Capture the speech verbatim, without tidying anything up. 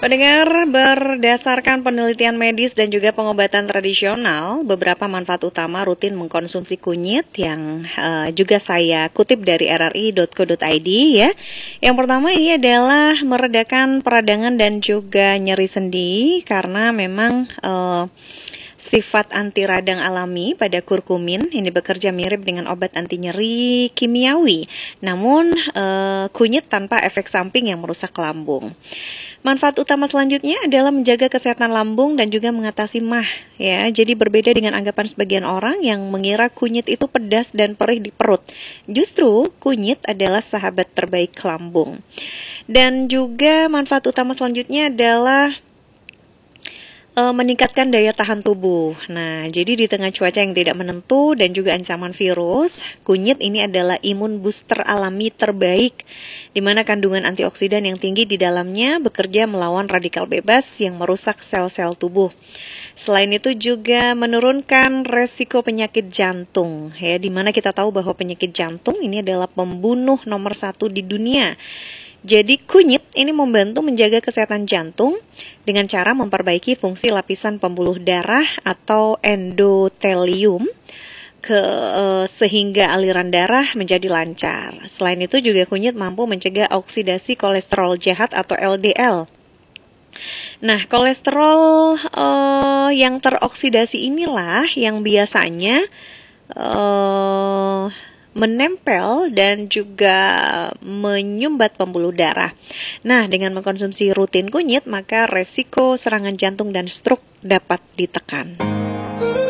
Pendengar, berdasarkan penelitian medis dan juga pengobatan tradisional, beberapa manfaat utama rutin mengkonsumsi kunyit yang uh, juga saya kutip dari r r i dot co dot i d ya. Yang pertama ini adalah meredakan peradangan dan juga nyeri sendi karena memang uh, sifat anti radang alami pada kurkumin ini bekerja mirip dengan obat anti nyeri kimiawi, namun uh, kunyit tanpa efek samping yang merusak lambung. Manfaat utama selanjutnya adalah menjaga kesehatan lambung dan juga mengatasi M A H ya. Jadi berbeda dengan anggapan sebagian orang yang mengira kunyit itu pedas dan perih di perut. Justru kunyit adalah sahabat terbaik lambung. Dan juga manfaat utama selanjutnya adalah meningkatkan daya tahan tubuh. Nah, jadi di tengah cuaca yang tidak menentu dan juga ancaman virus, kunyit ini adalah imun booster alami terbaik, di mana kandungan antioksidan yang tinggi di dalamnya bekerja melawan radikal bebas yang merusak sel-sel tubuh. Selain itu juga menurunkan resiko penyakit jantung, ya, di mana kita tahu bahwa penyakit jantung ini adalah pembunuh nomor satu di dunia. Jadi kunyit ini membantu menjaga kesehatan jantung dengan cara memperbaiki fungsi lapisan pembuluh darah atau endotelium ke eh, sehingga aliran darah menjadi lancar. Selain itu juga kunyit mampu mencegah oksidasi kolesterol jahat atau L D L. Nah, kolesterol eh, yang teroksidasi inilah yang biasanya eh menempel dan juga menyumbat pembuluh darah. Nah, dengan mengkonsumsi rutin kunyit, maka resiko serangan jantung dan stroke dapat ditekan.